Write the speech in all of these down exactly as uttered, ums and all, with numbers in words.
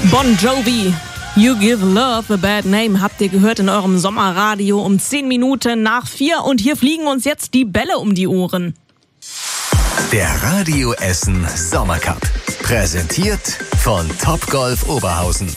Bon Jovi, You Give Love a Bad Name, habt ihr gehört in eurem Sommerradio um zehn Minuten nach vier und hier fliegen uns jetzt die Bälle um die Ohren. Der Radio Essen Sommercup, präsentiert von Topgolf Oberhausen.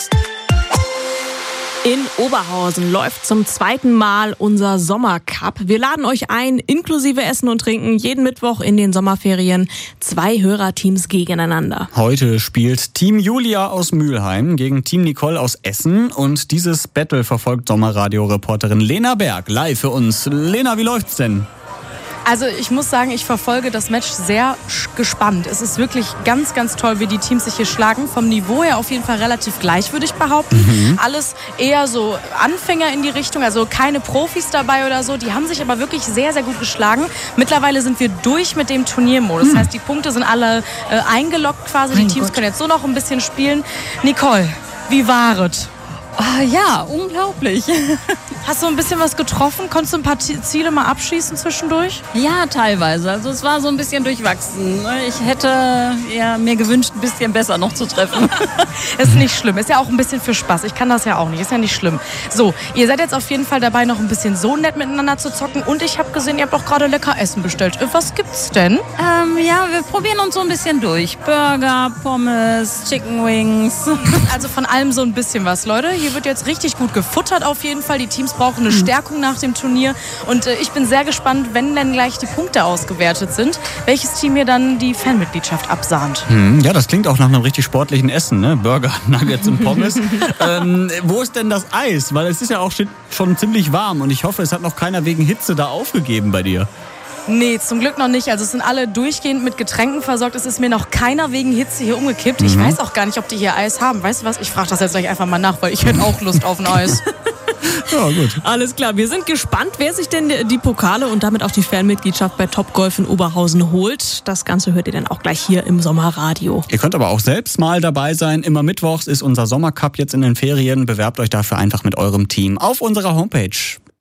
In Oberhausen läuft zum zweiten Mal unser Sommercup. Wir laden euch ein, inklusive Essen und Trinken, jeden Mittwoch in den Sommerferien zwei Hörerteams gegeneinander. Heute spielt Team Julia aus Mülheim gegen Team Nicole aus Essen und dieses Battle verfolgt Sommerradio-Reporterin Lena Berg live für uns. Lena, wie läuft's denn? Also ich muss sagen, ich verfolge das Match sehr gespannt. Es ist wirklich ganz, ganz toll, wie die Teams sich hier schlagen. Vom Niveau her auf jeden Fall relativ gleich, würde ich behaupten. Mhm. Alles eher so Anfänger in die Richtung, also keine Profis dabei oder so. Die haben sich aber wirklich sehr, sehr gut geschlagen. Mittlerweile sind wir durch mit dem Turniermodus. Mhm. Das heißt, die Punkte sind alle äh, eingeloggt quasi. Mein die Teams Gott. können jetzt so noch ein bisschen spielen. Nicole, wie war es? Oh, ja, unglaublich. Hast du ein bisschen was getroffen? Konntest du ein paar Ziele mal abschießen zwischendurch? Ja, teilweise. Also es war so ein bisschen durchwachsen. Ich hätte ja, mir gewünscht, ein bisschen besser noch zu treffen. Ist nicht schlimm. Ist ja auch ein bisschen für Spaß. Ich kann das ja auch nicht. Ist ja nicht schlimm. So, ihr seid jetzt auf jeden Fall dabei, noch ein bisschen so nett miteinander zu zocken. Und ich habe gesehen, ihr habt auch gerade lecker Essen bestellt. Was gibt's denn? Ähm, ja, wir probieren uns so ein bisschen durch. Burger, Pommes, Chicken Wings. Also von allem so ein bisschen was, Leute. Hier wird jetzt richtig gut gefuttert auf jeden Fall. Die Teams brauchen eine Stärkung nach dem Turnier. Und äh, ich bin sehr gespannt, wenn dann gleich die Punkte ausgewertet sind, welches Team mir dann die Fanmitgliedschaft absahnt. Hm, ja, das klingt auch nach einem richtig sportlichen Essen, ne? Burger, Nuggets und Pommes. ähm, wo ist denn das Eis? Weil es ist ja auch schon ziemlich warm und ich hoffe, es hat noch keiner wegen Hitze da aufgegeben bei dir. Nee, zum Glück noch nicht. Also es sind alle durchgehend mit Getränken versorgt. Es ist mir noch keiner wegen Hitze hier umgekippt. Mhm. Ich weiß auch gar nicht, ob die hier Eis haben. Weißt du was? Ich frage das jetzt gleich einfach mal nach, weil ich hätte auch Lust auf ein Eis. Ja, gut. Alles klar, wir sind gespannt, wer sich denn die Pokale und damit auch die Fanmitgliedschaft bei Topgolf in Oberhausen holt. Das Ganze hört ihr dann auch gleich hier im Sommerradio. Ihr könnt aber auch selbst mal dabei sein. Immer mittwochs ist unser Sommercup jetzt in den Ferien. Bewerbt euch dafür einfach mit eurem Team auf unserer Homepage.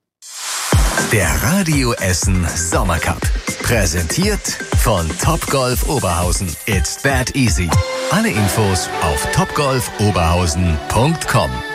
Der Radio Essen Sommercup, präsentiert von Topgolf Oberhausen. It's that easy. Alle Infos auf topgolf oberhausen punkt com.